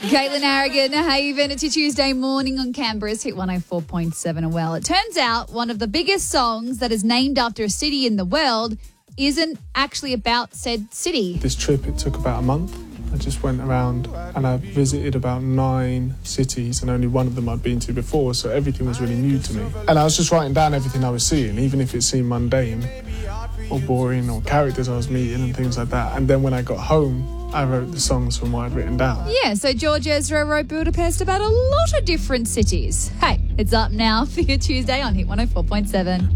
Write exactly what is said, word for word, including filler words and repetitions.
Caitlin Harrigan, Haven. It's your Tuesday morning on Canberra's Hit one oh four point seven. Well, it turns out one of the biggest songs that is named after a city in the world isn't actually about said city. This trip, it took about a month. I just went around and I visited about nine cities and only one of them I'd been to before, so everything was really new to me. And I was just writing down everything I was seeing, even if it seemed mundane or boring or characters I was meeting and things like that. And then when I got home, I wrote the songs from what I'd written down. Yeah, so George Ezra wrote Budapest about a lot of different cities. Hey, it's up now for your Tuesday on Hit one oh four point seven.